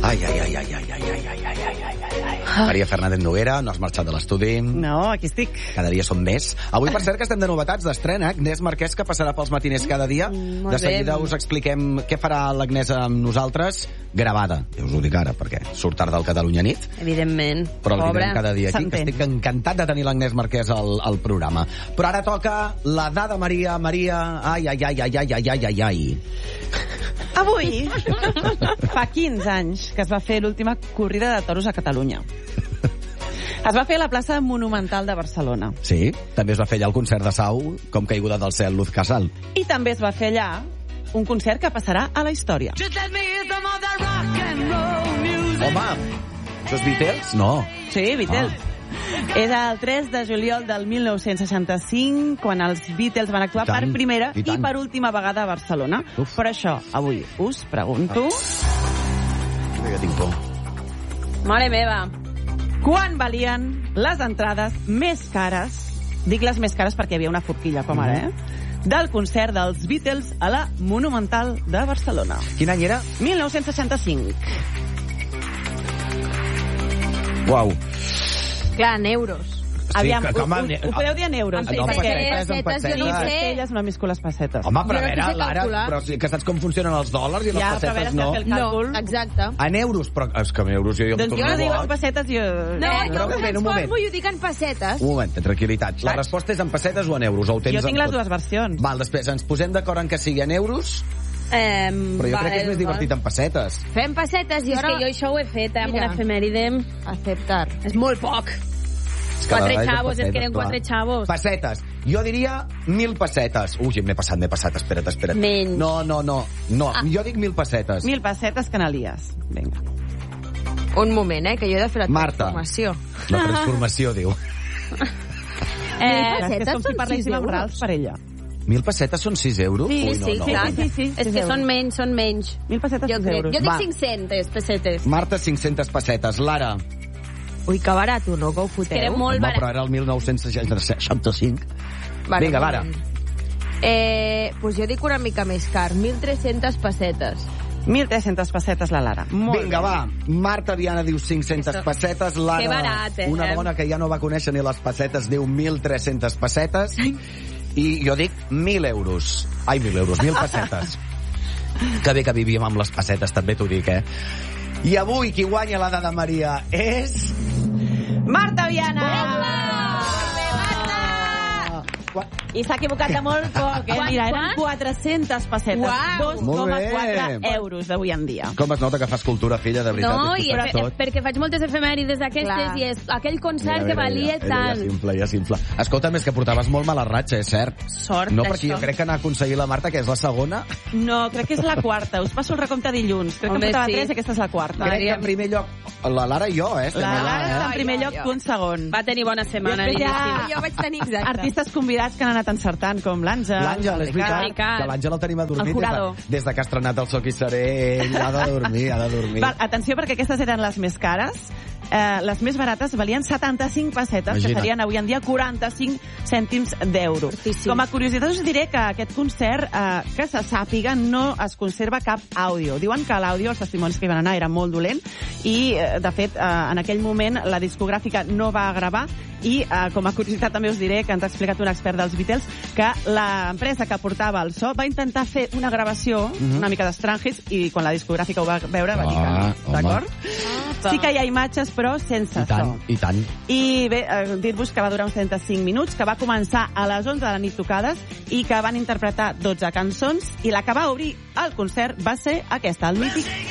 Ai. Maria Fernández Noguera, no has marxat de l'estudi. No, aquí estic. Cada dia som més. Avui, per cert, que estem de novetats d'estrena. Agnès Marquès, que passarà pels matiners cada dia. De seguida us expliquem què farà l'Agnès amb nosaltres. Gravada, ja us ho dic ara, perquè surt tard del Catalunya Nit. Evidentment. Però el tindrem cada dia aquí, que estic encantat de tenir l'Agnès Marquès al programa. Però ara toca la dada Maria. Ai. Avui fa 15 anys que es va fer l'última corrida de toros a Catalunya. Es va fer a la plaça Monumental de Barcelona. Sí, també es va fer allà el concert de Sau, com caiguda del cel, Luz Casal. I també es va fer allà un concert que passarà a la història. Home, això és Beatles? No. Sí, Beatles. És el 3 de juliol del 1965, quan els Beatles van actuar per primera i per última vegada a Barcelona. Per això, avui us pregunto... Jo tinc por. Mare meva. Quan valien les entrades més cares, dic les més cares perquè hi havia una forquilla, com ara, del concert dels Beatles a la Monumental de Barcelona? Quin any era? 1965. Uau. Clar, en euros. Aviam, ho podeu dir en euros. Pessetes, jo no ho sé. Elles no misco les pessetes. Home, però a veure, Lara, però que saps com funcionen els dòlars i les pessetes no? No, exacte. En euros, però és que en euros jo... Doncs jo no dic en pessetes, jo... No, jo ho transformo i ho dic en pessetes. Un moment, tranquil·litat. La resposta és en pessetes o en euros? Jo tinc les dues versions. Val, després ens posem d'acord en que sigui en euros... Però jo crec que és més divertit en pessetes. Fem pessetes i ara... És que jo això ho he fet amb una efemèride. Acceptar. És molt poc. 4 xavos, es que eren 4 xavos. Pessetes. Jo diria 1.000 pessetes. Ui, m'he passat, espera't. Menys. No. Jo dic 1.000 pessetes. 1.000 pessetes canalies. Vinga. Un moment, que jo he de fer la transformació. La transformació, diu. És com si parléssim amb rals per ella. 1.000 pessetes són 6 euros? Sí. És que són menys. 1.000 pessetes, 6 euros. Jo dic 500 pessetes. Marta, 500 pessetes. Lara? Ui, que barat, no, que ho foteu. Que era molt barat. Però era el 1965. Vinga, Lara. Pues jo dic una mica més car, 1.300 pessetes. 1.300 pessetes la Lara. Vinga, va. Marta Viana diu 500 pessetes. Lara, que barat, una dona que ja no va conèixer ni les pessetes, diu 1.300 pessetes. I jo dic 1.000 euros. Ai, 1.000 euros, 1.000 pessetes. Que bé que vivíem amb les pessetes, també t'ho dic, I avui qui guanya la dada Maria és... Marta Viana! I s'ha equivocat de molt poc, Mira, eren 400 pessetes. 2,4 euros d'avui en dia. Com es nota que fas cultura, filla, de veritat? No, perquè faig moltes efemèrides d'aquestes i és aquell concert que valia tant. Ja s'infla. Escolta, més que portaves molt mala ratxa, és cert? Sort, no, perquè jo crec que n'ha aconseguit la Marta, que és la segona. No, crec que és la quarta. Us passo el recompte dilluns. Crec que em portava 3 i aquesta és la quarta. Crec que en primer lloc, la Lara i jo, La Lara està en primer lloc, tu en segon. Va tenir bona setmana. Jo vaig tenir exacte. Artistes convidats que han anat encertant, com l'Àngel. L'Àngel, és veritat, que l'Àngel el tenim adormit des de que ha estrenat el Soc i Seré. Ell ha de dormir. Val, atenció, perquè aquestes eren les més cares. Les més barates valien 75 pessetes, que serien avui en dia 45 cèntims d'euro. Com a curiositat us diré que aquest concert, que se sàpiga, no es conserva cap àudio. Diuen que l'àudio, els testimonis que hi van anar, era molt dolent i, de fet, en aquell moment la discogràfica no va gravar i, com a curiositat, també us diré que ens ha explicat un expert dels Beatles que l'empresa que portava el so va intentar fer una gravació una mica d'estrangis i quan la discogràfica ho va veure va dir que no, d'acord? Sí que hi ha imatges, però sense so. I tant. I bé, dir-vos que va durar uns 35 minuts, que va començar a les 11 de la nit tocades i que van interpretar 12 cançons i la que va obrir el concert va ser aquesta, el mític